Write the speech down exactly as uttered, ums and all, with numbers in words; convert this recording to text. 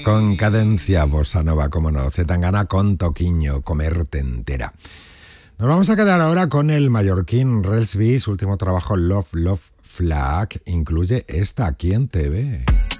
Con cadencia bossa nova, como no, Zetangana con Toquiño, comerte entera. Nos vamos a quedar ahora con el mallorquín Rels B. Su último trabajo, Love, Love, Flag, incluye esta, ¿Quién te ve?